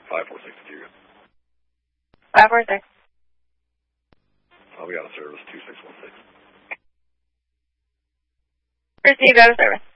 546 to you. 546. We got a service, 2616. Received out of service.